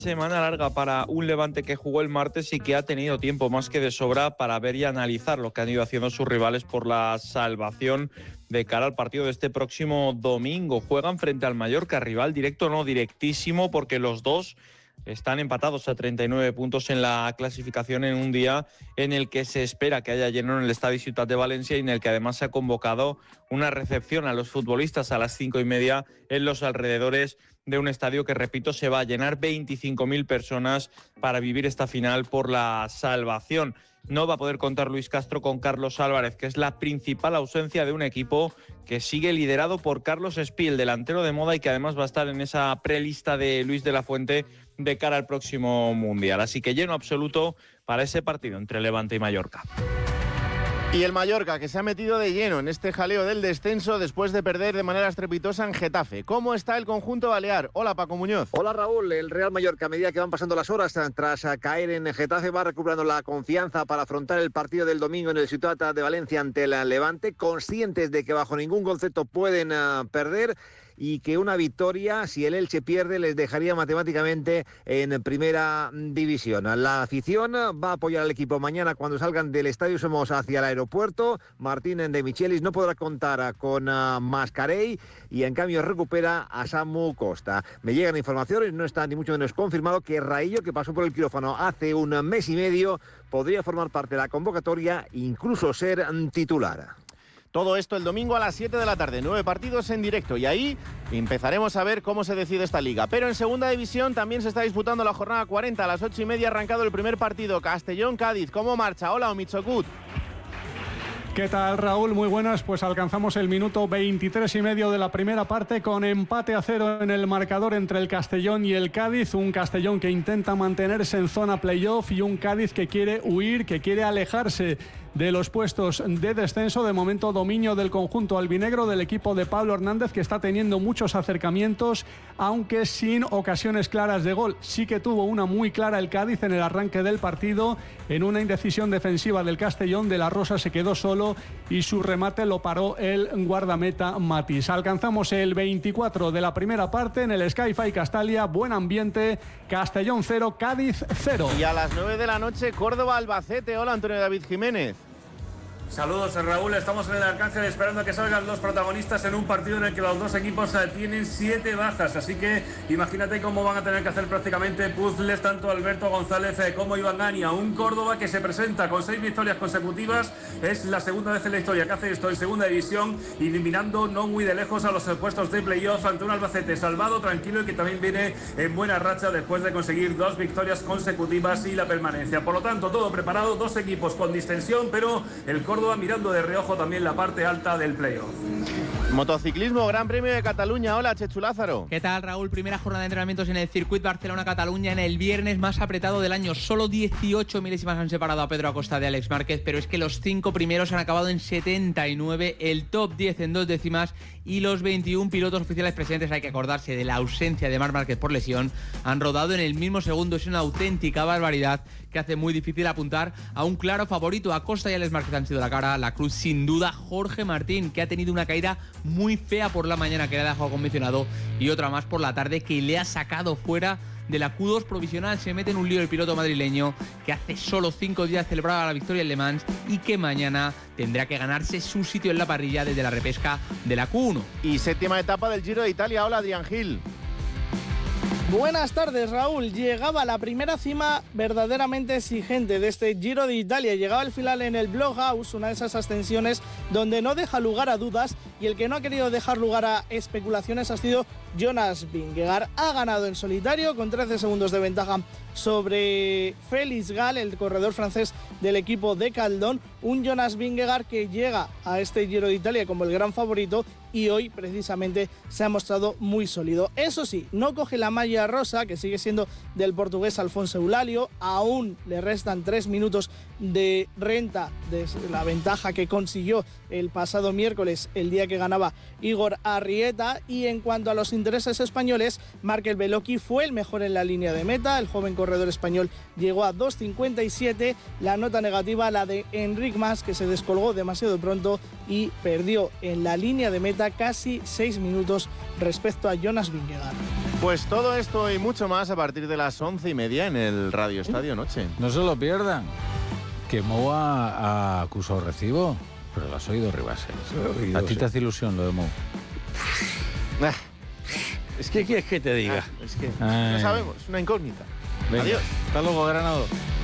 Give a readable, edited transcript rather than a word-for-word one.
Semana larga para un Levante que jugó el martes y que ha tenido tiempo más que de sobra para ver y analizar lo que han ido haciendo sus rivales por la salvación de cara al partido de este próximo domingo. Juegan frente al Mallorca, rival directo no directísimo, porque los dos están empatados a 39 puntos en la clasificación en un día en el que se espera que haya lleno en el Estadio Ciutat de Valencia y en el que además se ha convocado una recepción a los futbolistas a las 5:30 en los alrededores de un estadio que, repito, se va a llenar 25.000 personas para vivir esta final por la salvación. No va a poder contar Luis Castro con Carlos Álvarez, que es la principal ausencia de un equipo que sigue liderado por Carlos Espí, delantero de moda, y que además va a estar en esa prelista de Luis de la Fuente de cara al próximo Mundial. Así que lleno absoluto para ese partido entre Levante y Mallorca. Y el Mallorca, que se ha metido de lleno en este jaleo del descenso después de perder de manera estrepitosa en Getafe. ¿Cómo está el conjunto balear? Hola, Paco Muñoz. Hola, Raúl. El Real Mallorca, a medida que van pasando las horas tras caer en Getafe, va recuperando la confianza para afrontar el partido del domingo en el Ciutat de Valencia ante el Levante, conscientes de que bajo ningún concepto pueden perder, y que una victoria, si el Elche pierde, les dejaría matemáticamente en primera división. La afición va a apoyar al equipo mañana cuando salgan del Estadio Somos hacia el aeropuerto. Martín de Michelis no podrá contar con Mascarell y en cambio recupera a Samu Costa. Me llegan informaciones, no está ni mucho menos confirmado, que Raillo, que pasó por el quirófano hace un mes y medio, podría formar parte de la convocatoria e incluso ser titular. Todo esto el domingo a las 7 de la tarde, 9 partidos en directo, y ahí empezaremos a ver cómo se decide esta liga. Pero en segunda división también se está disputando la jornada 40, a las 8:30 arrancado el primer partido, Castellón-Cádiz. ¿Cómo marcha? Hola, Omichokut. ¿Qué tal, Raúl? Muy buenas. Pues alcanzamos el minuto 23 y medio de la primera parte con empate a 0 en el marcador entre el Castellón y el Cádiz. Un Castellón que intenta mantenerse en zona playoff y un Cádiz que quiere huir, que quiere alejarse de los puestos de descenso. De momento, dominio del conjunto albinegro, del equipo de Pablo Hernández, que está teniendo muchos acercamientos, aunque sin ocasiones claras de gol. Sí que tuvo una muy clara el Cádiz en el arranque del partido, en una indecisión defensiva del Castellón. De la Rosa se quedó solo y su remate lo paró el guardameta Matís. Alcanzamos el 24 de la primera parte en el Sky-Fi Castalia. Buen ambiente. Castellón 0, Cádiz 0. Y a las 9 de la noche, Córdoba-Albacete. Hola, Antonio David Jiménez. Saludos, Raúl. Estamos en el Arcángel esperando a que salgan los protagonistas en un partido en el que los dos equipos tienen 7 bajas. Así que imagínate cómo van a tener que hacer prácticamente puzzles tanto Alberto González como Iván Gania. Un Córdoba que se presenta con 6 victorias consecutivas. Es la segunda vez en la historia que hace esto en segunda división, eliminando no muy de lejos a los puestos de playoff ante un Albacete salvado, tranquilo, y que también viene en buena racha después de conseguir 2 victorias consecutivas y la permanencia. Por lo tanto, todo preparado, 2 equipos con distensión, pero el Córdoba mirando de reojo también la parte alta del playoff. Motociclismo, Gran Premio de Cataluña. Hola, Chechu Lázaro. ¿Qué tal, Raúl? Primera jornada de entrenamientos en el Circuit Barcelona-Cataluña en el viernes más apretado del año. Solo 18 milésimas han separado a Pedro Acosta de Alex Márquez, pero es que los 5 primeros han acabado en 79, el top 10 en 2 décimas, y los 21 pilotos oficiales presentes, hay que acordarse de la ausencia de Marc Márquez por lesión, han rodado en el mismo segundo. Es una auténtica barbaridad que hace muy difícil apuntar a un claro favorito. Acosta y Alex Márquez han sido la cara, la cruz sin duda Jorge Martín, que ha tenido una caída muy fea por la mañana que le ha dejado condicionado, y otra más por la tarde que le ha sacado fuera de la Q2 provisional. Se mete en un lío el piloto madrileño, que hace solo 5 días celebraba la victoria en Le Mans y que mañana tendrá que ganarse su sitio en la parrilla desde la repesca de la Q1. Y séptima etapa del Giro de Italia. Hola, Adrián Gil. Buenas tardes, Raúl. Llegaba la primera cima verdaderamente exigente de este Giro de Italia. Llegaba al final en el Bloghouse, una de esas ascensiones donde no deja lugar a dudas, y el que no ha querido dejar lugar a especulaciones ha sido Jonas Vingegaard. Ha ganado en solitario con 13 segundos de ventaja sobre Félix Gall, el corredor francés del equipo de Caldón. Un Jonas Vingegaard que llega a este Giro de Italia como el gran favorito y hoy precisamente se ha mostrado muy sólido. Eso sí, no coge la malla rosa, que sigue siendo del portugués Alfonso Eulálio. Aún le restan 3 minutos de renta de la ventaja que consiguió el pasado miércoles, el día que ganaba Igor Arrieta. Y en cuanto a los intereses españoles, Markel Beloki fue el mejor en la línea de meta. El joven corredor español llegó a 2.57. La nota negativa, la de Enric Mas, que se descolgó demasiado pronto y perdió en la línea de meta casi 6 minutos respecto a Jonas Vingegaard. Pues todo esto y mucho más a partir de las 11:30 en el Radio Estadio Noche. No se lo pierdan. Que Mou ha acusado recibo, pero lo has oído, Ribases. A ti te hace ilusión lo de Mou. Es que quieres que te diga. Es que no sabemos, es una incógnita. Venga, Adiós. Hasta luego, Granado.